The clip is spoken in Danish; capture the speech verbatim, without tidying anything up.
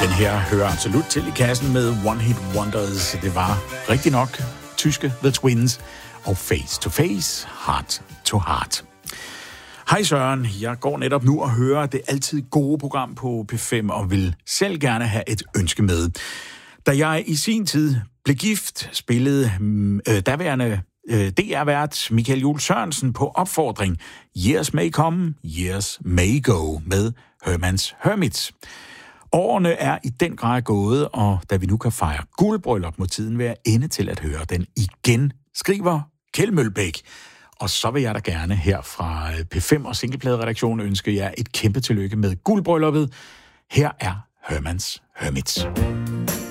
Den her hører absolut til i kassen med One Hit Wonders. Det var rigtig nok tyske The Twins og Face to Face, Heart to Heart. Hej Søren, jeg går netop nu og hører det altid gode program på P fem og vil selv gerne have et ønske med. Da jeg i sin tid blev gift, spillede øh, daværende øh, D R-vært Michael Juhl Sørensen på opfordring Years May Come, Years May Go med Herman's Hermits. Årene er i den grad gået, og da vi nu kan fejre guldbryllup, må tiden være inde til at høre den igen, skriver Kjeld Mølbæk. Og så vil jeg da gerne her fra P fem og Singleplade-redaktionen ønske jer et kæmpe tillykke med guldbrylluppet. Her er Herman's Hermits.